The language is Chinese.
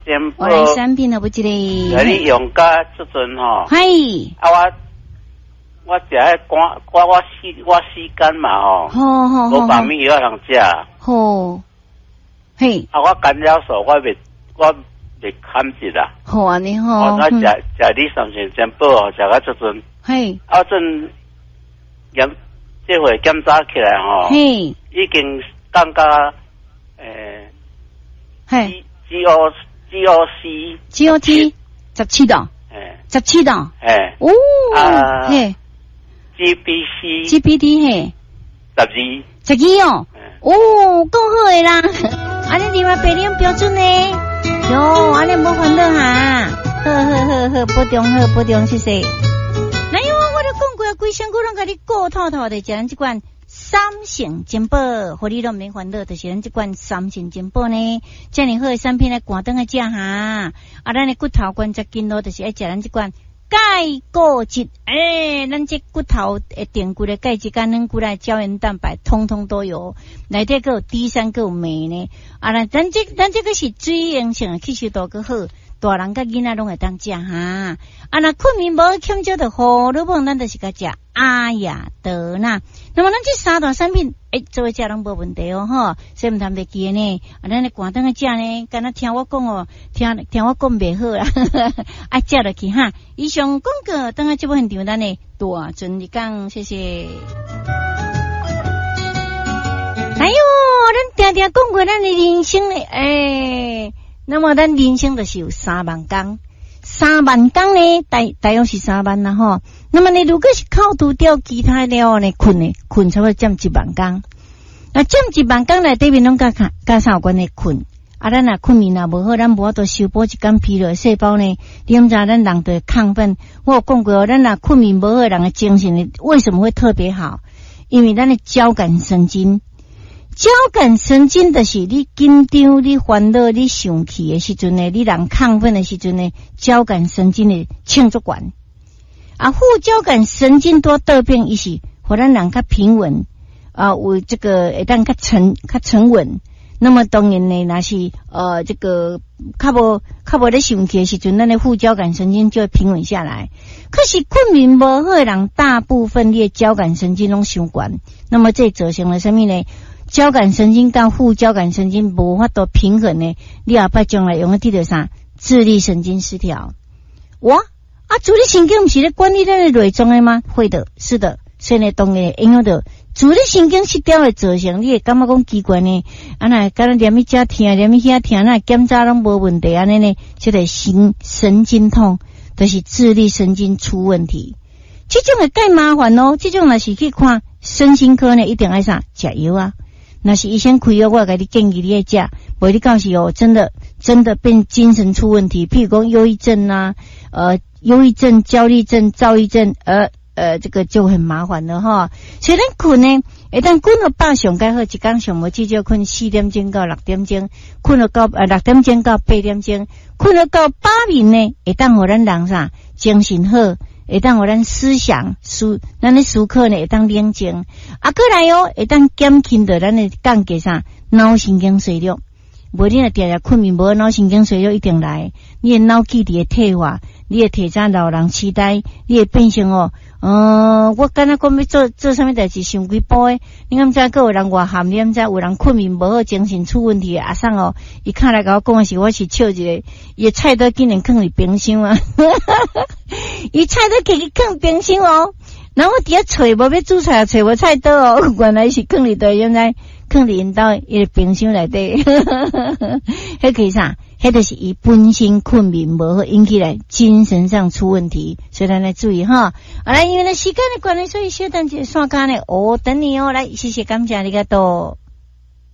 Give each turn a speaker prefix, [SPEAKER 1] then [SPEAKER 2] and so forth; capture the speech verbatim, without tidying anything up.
[SPEAKER 1] 健保。
[SPEAKER 2] 我来产品了不一个。
[SPEAKER 1] 啊，你用到这阵吼。
[SPEAKER 2] 嗨。
[SPEAKER 1] 啊我。我食迄赶我我时我时间嘛吼，
[SPEAKER 2] 好好好，
[SPEAKER 1] 无饭面药通食。
[SPEAKER 2] 好，嘿。
[SPEAKER 1] 啊，我干了手，我袂我袂砍一啦。
[SPEAKER 2] 好啊，你好。
[SPEAKER 1] 我食食你三千健保吼，食到这阵。
[SPEAKER 2] 嘿。
[SPEAKER 1] 啊，阵检这回检查起来吼，
[SPEAKER 2] 嘿，
[SPEAKER 1] 已经降到诶，
[SPEAKER 2] 嘿
[SPEAKER 1] G O G O C
[SPEAKER 2] G O T 十七档，
[SPEAKER 1] 诶，
[SPEAKER 2] 十七档，
[SPEAKER 1] 诶，
[SPEAKER 2] 哦，
[SPEAKER 1] 啊，
[SPEAKER 2] 嘿。
[SPEAKER 1] G P C
[SPEAKER 2] G P D 嘿，
[SPEAKER 1] 十二，
[SPEAKER 2] 十二哦，哦，够好的啦，安尼另外白领标准呢，哟，安尼无烦恼哈，好好好好，保重好保重，谢谢。那因为我都讲过，规身躯拢甲你顾透透的，食咱这款三成健保，互你都免烦恼，就是咱这款三成健保呢，遮尔好的产品来赶灯来食哈，啊，咱的骨头关节筋络，就是爱食咱这款。钙固质，诶、欸，咱这骨头诶，定骨的钙质、肝软骨来胶原蛋白，通通都有。内底个有 D 三个有镁呢，啊，咱这咱这个是水溶性，吸收度个好，大人甲囡仔拢会当食哈。啊，那困眠无欠少的胡萝卜，咱就是甲食阿雅德纳。那么咱这三大产品，诶、欸，做位食拢无问题哦，吼，所以毋通袂记呢。啊，咱咧赶灯个食呢，敢若听我讲哦，听听我讲袂好啦，啊，食落去哈。以上广告，等下这部现场咱呢大顺利讲，谢谢。哎呦，咱定定讲过咱的人生呢，诶，那么咱人生就是有三万工。三万工呢，大大约是三万啦吼。那么你如果是扣除掉其他了呢，困呢困差不多占一万工。那占一万工内底面拢甲甲啥有关的困？啊，咱若困眠若无好，咱无法度修补一间疲劳细胞呢。你毋知咱人的亢奋，我有讲过，咱若困眠无好，人的精神呢为什么会特别好？因为咱的交感神经。交感神经就是你紧张、你烦恼、你生气的时阵呢，你人亢奋的时阵呢，交感神经的庆祝管啊，副交感神经多倒变伊是，互咱人较平稳啊，有这个会当较沉、较沉稳。那么当然呢，若是呃这个较无较无咧生气的时阵，咱的副交感神经就会平稳下来。可是困眠无好的人，大部分你的交感神经拢伤悬，那么这造成了什么呢？交感神经跟副交感神经无法度平衡呢，你后摆将来用得到啥？自律神经失调。哇啊，自律神经不是咧管理咱的内脏的吗？会的，是的。所以呢，当然影响到自律神经失调的造成，你会感觉讲奇怪呢？啊，那敢若连咪遮疼，连咪遐疼，那检查拢无问题安尼呢？这个神神经痛，就是自律神经出问题。这种会介麻烦哦，这种若是去看身心科呢，一定爱啥食药啊。那是医生开药，我给你建议你要食，不然你到时候真的真的变精神出问题，譬如讲忧郁症啊，呃，忧郁症、焦虑症、躁郁症，呃呃，这个就很麻烦了哈。所以咱困呢，一旦困了八上该好，一天上无至少困四点钟到六点钟，困了到呃六点钟到八点钟，困了到八面呢，会当互咱人啥精神好。会当互咱思想思，咱的思考呢会当冷静，啊，过来哦，会当减轻到咱的降低啥脑神经衰弱。无你若定定困眠无脑神经衰弱一定来，你的脑记忆会退化，你会提早老人痴呆，你会变成哦，呃，我敢若讲要做做啥物代志想几步诶，你敢知佫有人外含，你毋知有人困眠无好，精神出问题阿送哦，伊敲来甲我讲诶是我是笑一个，伊的菜刀竟然放伫冰箱啊，伊菜刀摕去放冰箱哦，然后我伫遐找无要煮菜，找无菜刀哦，原来是放伫倒原来。放伫因兜伊个冰箱内底，迄个啥？迄就是伊本身困眠无好，引起来精神上出问题，所以咱来注意哈。好来，因为呢时间的关系，所以小等一下线卡呢，哦，等你哦，来，谢谢感谢你个多。